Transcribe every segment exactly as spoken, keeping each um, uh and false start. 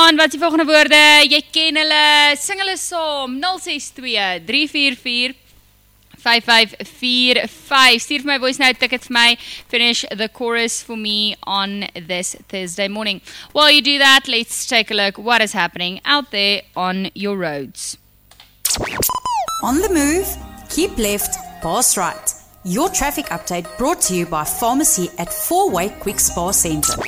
aan, wat is die volgende woorde? Jy ken hulle, sing hulle saam, nul ses twee drie vier vier vyf vyf vier vyf. Stuur vir my voice note, ticket vir my, finish the chorus for me on this Thursday morning. While you do that, let's take a look what is happening out there on your roads. On the move, keep left, pass right. Your traffic update brought to you by Pharmacy at Four-Way Quick Spa Centre.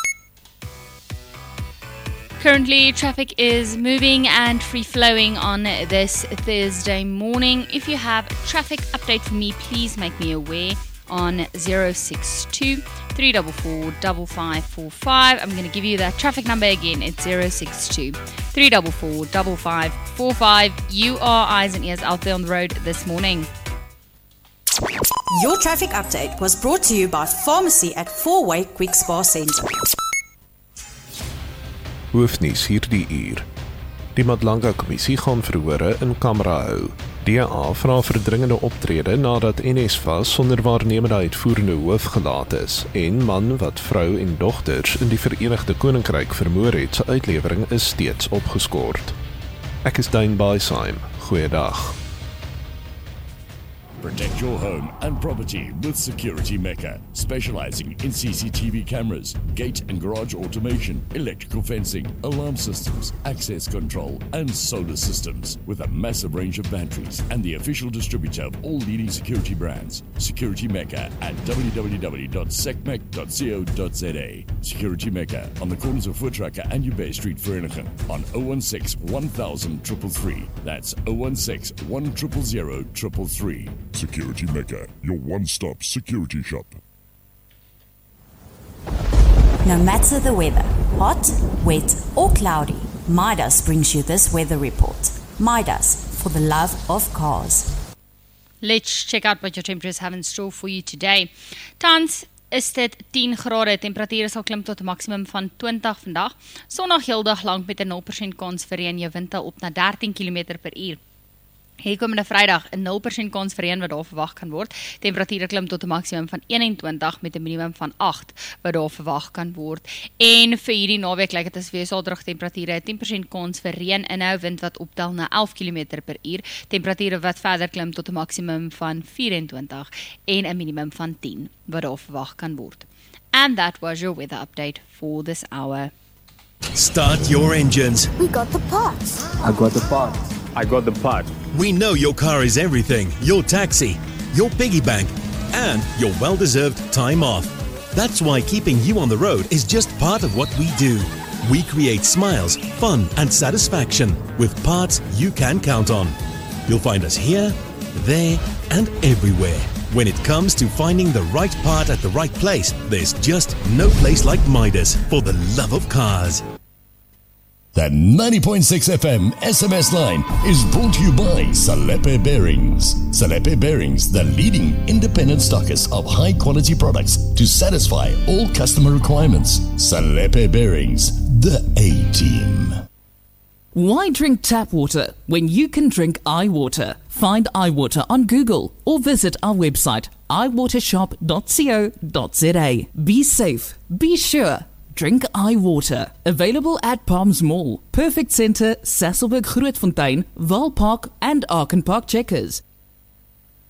Currently, traffic is moving and free-flowing on this Thursday morning. If you have a traffic update for me, please make me aware on zero six two three four four five five four five. I'm going to give you that traffic number again. It's zero six two three four four five five four five. You are eyes and ears out there on the road this morning. Your traffic update was brought to you by Pharmacy at Four-Way Quick Spa Centre. Hoofnuus hierdie uur. Die Madlanga-kommissie gaan verhore in kamera hou. D A vra verdringende optrede nadat N S V A S sonder waarnemende uitvoerende hoof gelaat is en man wat vrou en dogters in die Verenigde Koninkryk vermoor het, se uitlewering is steeds opgeskort. Ek is Dane Bysheim. Goeiedag. Protect your home and property with Security Mecca, specializing in C C T V cameras, gate and garage automation, electrical fencing, alarm systems, access control, and solar systems, with a massive range of batteries and the official distributor of all leading security brands. Security Mecca at w w w dot secmec dot co dot z a. Security Mecca on the corners of Voortrekker and Ubay Street, Vereniging, on zero one six one thousand three three three. That's zero one six one zero zero zero three three. Security Mecca, your one-stop security shop. No matter the weather, hot, wet or cloudy, Midas brings you this weather report. Midas, for the love of cars. Let's check out what your temperatures have in store for you today. Tans is dit tien grade, temperatuur sal klim tot 'n maksimum van twintig vandag. Sondag heel dag lank met 'n nul persent kans vir reën, jou winde op na dertien kilometer per uur. Hier komende Vrydag 'n nul persent kans vir reën wat daar verwag kan word. Temperature klim tot 'n maksimum van eenentwintig met 'n minimum van agt wat daar verwag kan word. En vir hierdie naweek lyk dit as weer Saterdag temperature tien persent kans vir reën, inhou wind wat optel na elf kilometer per uur. Temperature wat verder klim tot 'n maksimum van vyf-en-twintig en 'n minimum van tien wat daar verwag kan word. And that was your weather update for this hour. Start your engines. We got the parts. I got the parts. I got the part. We know your car is everything. Your taxi, your piggy bank, and your well-deserved time off. That's why keeping you on the road is just part of what we do. We create smiles, fun, and satisfaction with parts you can count on. You'll find us here, there, and everywhere. When it comes to finding the right part at the right place, there's just no place like Midas for the love of cars. That ninety point six F M S M S line is brought to you by Salepe Bearings. Salepe Bearings, the leading independent stockist of high-quality products to satisfy all customer requirements. Salepe Bearings, the A-team. Why drink tap water when you can drink iWater? Find iWater on Google or visit our website i water shop dot co dot z a. Be safe, be sure. Drink iWater. Available at Palms Mall, Perfect Centre, Sasolburg Grootfontein, Waalpark and Arkenpark Checkers.